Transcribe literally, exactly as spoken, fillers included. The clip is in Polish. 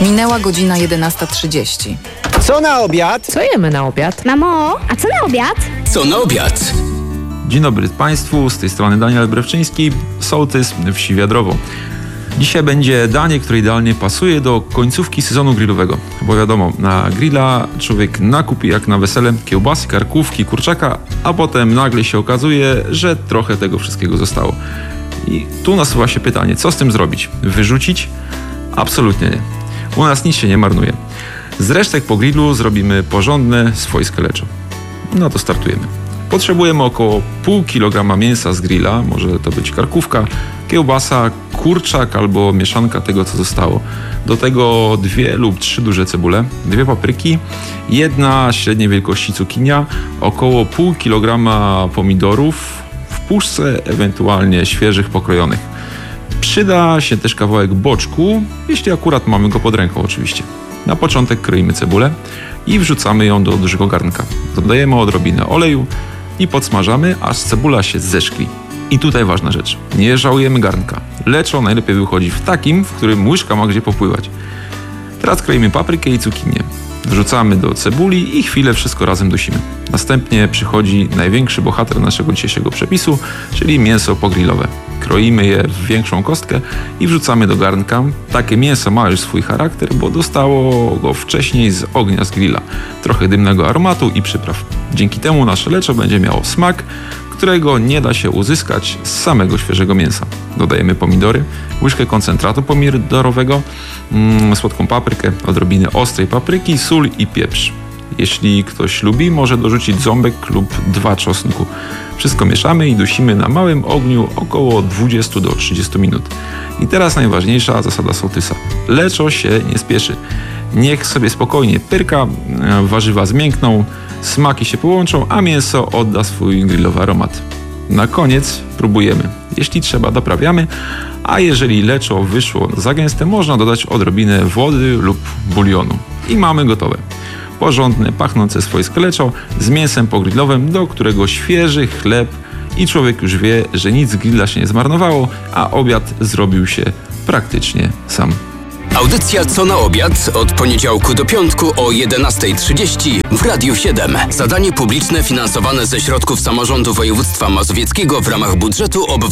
Minęła godzina jedenasta trzydzieści. Co na obiad? Co jemy na obiad? Mamo, a co na obiad? Co na obiad? Dzień dobry Państwu, z tej strony Daniel Brewczyński, sołtys wsi Wiadrowo. Dzisiaj będzie danie, które idealnie pasuje do końcówki sezonu grillowego. Bo wiadomo, na grilla człowiek nakupi jak na wesele kiełbasy, karkówki, kurczaka, a potem nagle się okazuje, że trochę tego wszystkiego zostało. I tu nasuwa się pytanie, co z tym zrobić? Wyrzucić? Absolutnie nie. U nas nic się nie marnuje. Z resztek po grillu zrobimy porządne swojskie leczo. No to startujemy. Potrzebujemy około pół kilograma mięsa z grilla, może to być karkówka, kiełbasa, kurczak albo mieszanka tego, co zostało. Do tego dwie lub trzy duże cebule, dwie papryki, jedna średniej wielkości cukinia, około pół kilograma pomidorów w puszce, ewentualnie świeżych, pokrojonych. Przyda się też kawałek boczku, jeśli akurat mamy go pod ręką oczywiście. Na początek kroimy cebulę i wrzucamy ją do dużego garnka. Dodajemy odrobinę oleju i podsmażamy, aż cebula się zeszkli. I tutaj ważna rzecz. Nie żałujemy garnka. Leczo najlepiej wychodzi w takim, w którym łyżka ma gdzie popływać. Teraz kroimy paprykę i cukinię. Wrzucamy do cebuli i chwilę wszystko razem dusimy. Następnie przychodzi największy bohater naszego dzisiejszego przepisu, czyli mięso pogrillowe. Kroimy je w większą kostkę i wrzucamy do garnka. Takie mięso ma już swój charakter, bo dostało go wcześniej z ognia z grilla. Trochę dymnego aromatu i przypraw. Dzięki temu nasze leczo będzie miało smak, którego nie da się uzyskać z samego świeżego mięsa. Dodajemy pomidory, łyżkę koncentratu pomidorowego, mm, słodką paprykę, odrobinę ostrej papryki, sól i pieprz. Jeśli ktoś lubi, może dorzucić ząbek lub dwa czosnku. Wszystko mieszamy i dusimy na małym ogniu około dwadzieścia do trzydziestu minut. I teraz najważniejsza zasada sołtysa. Leczo się nie spieszy. Niech sobie spokojnie pyrka, warzywa zmiękną, smaki się połączą, a mięso odda swój grillowy aromat. Na koniec próbujemy. Jeśli trzeba, doprawiamy, a jeżeli leczo wyszło za gęste, można dodać odrobinę wody lub bulionu. I mamy gotowe. Porządne, pachnące swojskie leczo z mięsem pogrillowym, do którego świeży chleb i człowiek już wie, że nic z grilla się nie zmarnowało, a obiad zrobił się praktycznie sam. Audycja Co na obiad od poniedziałku do piątku o jedenasta trzydzieści w Radiu siedem. Zadanie publiczne finansowane ze środków samorządu województwa mazowieckiego w ramach budżetu obywatelskiego.